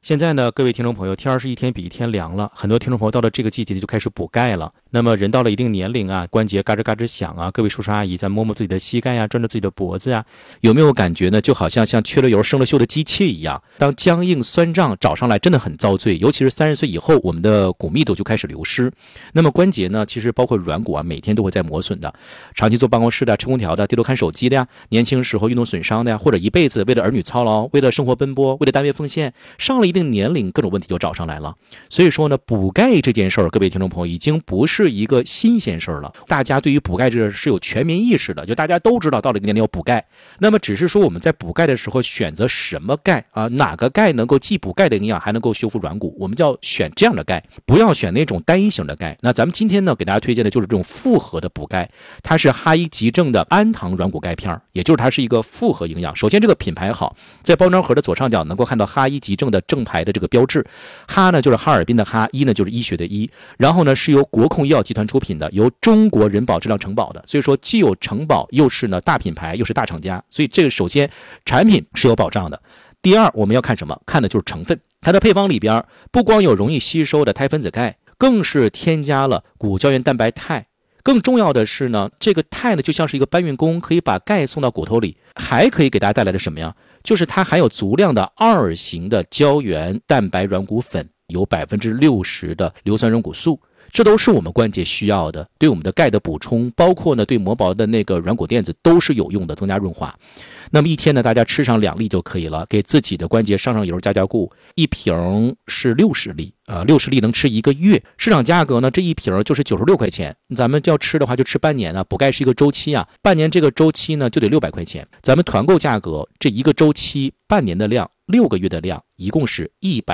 现在呢，各位听众朋友，天儿是一天比一天凉了，很多听众朋友到了这个季节就开始补钙了。那么人到了一定年龄啊，关节嘎吱嘎吱响啊，各位叔叔阿姨在摸摸自己的膝盖呀，转着自己的脖子呀，有没有感觉呢？就好像缺了油生了锈的机器一样，当僵硬酸胀找上来真的很遭罪，尤其是30岁以后，我们的骨密度就开始流失。那么关节呢，其实包括软骨啊，每天都会在磨损的。长期坐办公室的、吃空调的、低头看手机的呀，年轻时候运动损伤的呀，或者一辈子为了儿女操劳，为了生活奔波，为了单位奉献，上了一定年龄，各种问题就找上来了。所以说呢，补钙这件事儿，各位听众朋友已经不是一个新鲜事儿了。大家对于补钙这个是有全民意识的，就大家都知道到了一个年龄要补钙。那么只是说我们在补钙的时候选择什么钙啊？哪个钙能够既补钙的营养，还能够修复软骨？我们就要选这样的钙，不要选那种单一型的钙。那咱们今天呢，给大家推荐的就是这种复合的补钙，它是哈伊急正的氨糖软骨钙片，也就是它是一个复合营养。首先这个品牌好，在包装盒的左上角能够看到哈伊急正的正牌的这个标志，哈呢就是哈尔滨的哈，医呢就是医学的医，然后呢是由国控医药集团出品的，由中国人保质量承保的，所以说既有承保，又是呢大品牌，又是大厂家，所以这个首先产品是有保障的。第二，我们要看什么？看的就是成分。它的配方里边不光有容易吸收的肽分子钙，更是添加了骨胶原蛋白肽。更重要的是呢，这个肽呢就像是一个搬运工，可以把钙送到骨头里，还可以给大家带来的什么呀？就是它含有足量的2型的胶原蛋白软骨粉，有60%的硫酸软骨素，这都是我们关节需要的，对我们的钙的补充，包括呢对磨薄的那个软骨垫子都是有用的，增加润滑。那么一天呢，大家吃上2粒就可以了，给自己的关节上油加固。一瓶是60粒，60粒能吃1个月。市场价格呢，这一瓶就是96块钱。咱们要吃的话就吃半年啊，补钙是一个周期啊，半年这个周期呢就得600块钱。咱们团购价格这一个周期半年的量，6个月的量，一共是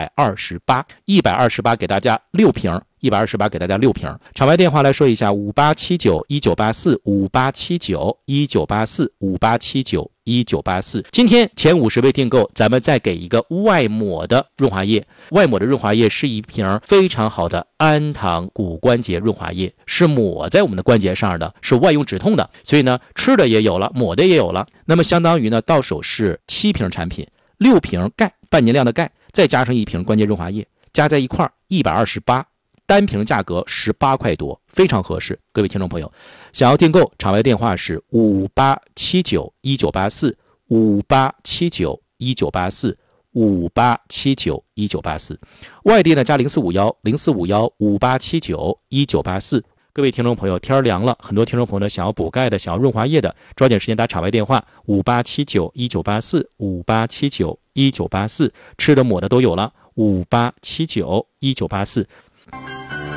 128给大家6瓶。128给大家6瓶。场外电话来说一下，5879-1984-5879-1984-5879-1984。今天前50位订购，咱们再给一个外抹的润滑液。外抹的润滑液是一瓶非常好的氨糖骨关节润滑液，是抹在我们的关节上的，是外用止痛的。所以呢，吃的也有了，抹的也有了。那么相当于呢，到手是7瓶产品，6瓶钙，半年量的钙，再加上1瓶关节润滑液，加在一块128。单瓶价格18块多，非常合适。各位听众朋友，想要订购，场外电话是5879-1984，5879-1984，5879-1984。外地呢加0451-0451-5879-1984。各位听众朋友，天儿凉了，很多听众朋友呢想要补钙的，想要润滑液的，抓紧时间打场外电话5879-1984，5879-1984，吃的抹的都有了，5879-1984。